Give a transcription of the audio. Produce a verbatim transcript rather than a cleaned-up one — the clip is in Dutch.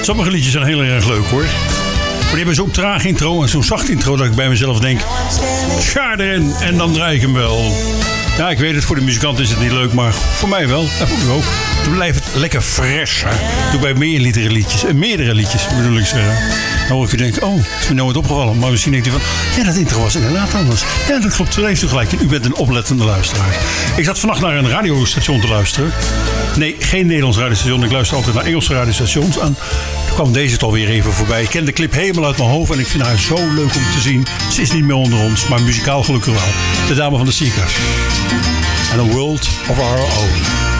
Sommige liedjes zijn heel erg leuk hoor. Maar die hebben zo'n traag intro en zo'n zacht intro dat ik bij mezelf denk... Schaar erin en dan draai ik hem wel. Ja, ik weet het, voor de muzikant is het niet leuk, maar voor mij wel. Dat moet ik ook. Dan blijft het lekker fris. Hè? Doe bij meerdere liedjes, en meerdere liedjes bedoel ik zeggen. Dan hoor ik je denken, oh, is me nooit opgevallen. Maar misschien denkt u van, ja, dat intro was inderdaad anders. Ja, dat klopt, dat heeft u gelijk. U bent een oplettende luisteraar. Ik zat vannacht naar een radiostation te luisteren. Nee, geen Nederlands radiostation. Ik luister altijd naar Engelse radiostations. En toen kwam deze het alweer even voorbij. Ik ken de clip helemaal uit mijn hoofd en ik vind haar zo leuk om te zien. Ze is niet meer onder ons, maar muzikaal gelukkig wel. De dame van de Seekers. And a world of our own.